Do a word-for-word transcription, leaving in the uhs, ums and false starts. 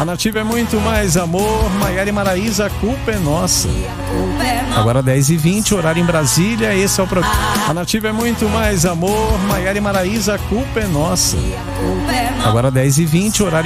A Nativa é muito mais amor. Maiara e Maraísa, a culpa é nossa. Agora dez e vinte, horário em Brasília. Esse é o programa. A Nativa é muito mais amor. Maiara e Maraísa, a culpa é nossa. Agora dez e vinte, horário